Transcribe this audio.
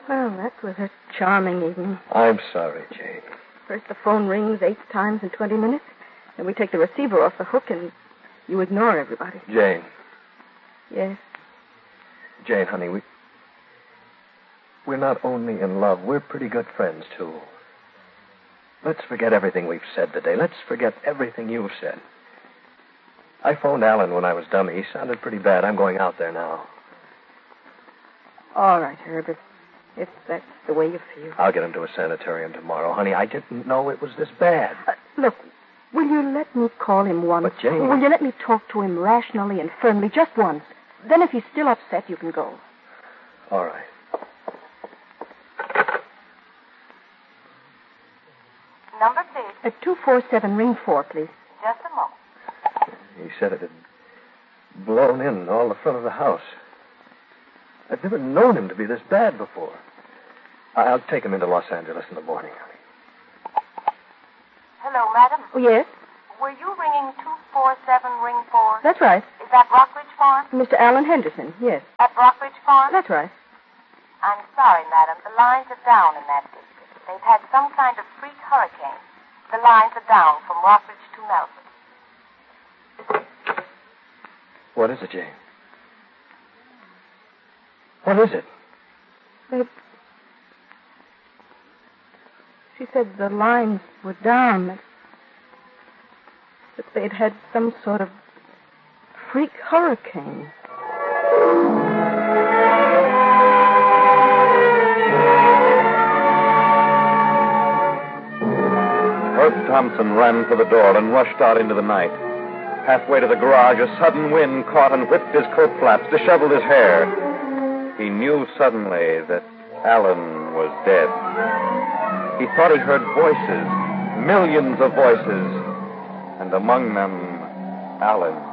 Well, that was a charming evening. I'm sorry, Jane. First the phone rings 8 times in 20 minutes. Then we take the receiver off the hook and you ignore everybody. Jane. Yes? Jane, honey, we're not only in love, we're pretty good friends, too. Let's forget everything we've said today. Let's forget everything you've said. I phoned Alan when I was dummy. He sounded pretty bad. I'm going out there now. All right, Herb, if that's the way you feel. I'll get him to a sanitarium tomorrow. Honey, I didn't know it was this bad. Look, will you let me call him once? But, Jane... Will you let me talk to him rationally and firmly just once? Then if he's still upset, you can go. All right. Number, please. 247, ring 4, please. Just a moment. He said it had blown in all the front of the house. I've never known him to be this bad before. I'll take him into Los Angeles in the morning, honey. Hello, madam. Oh, yes? Were you ringing 247, ring 4? That's right. Is that Rockridge Farm? Mr. Alan Henderson, yes. At Rockridge Farm? That's right. I'm sorry, madam. The lines are down in that district. They've had some kind of freak hurricane. The lines are down from Rockridge to Melbourne. What is it, Jane? What is it? She said the lines were down. That they'd had some sort of freak hurricane. Herb Thompson ran for the door and rushed out into the night. Halfway to the garage, a sudden wind caught and whipped his coat flaps, disheveled his hair. He knew suddenly that Alan was dead. He thought he heard voices, millions of voices, and among them, Alan.